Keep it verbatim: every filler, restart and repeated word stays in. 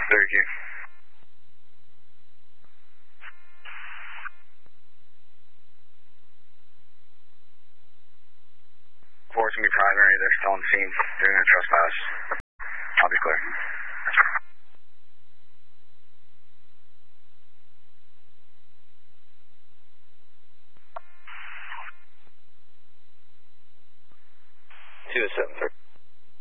Syracuse. Four's going to be primary. They're still on the scene doing a trespass. I'll be clear. two to seven, sir.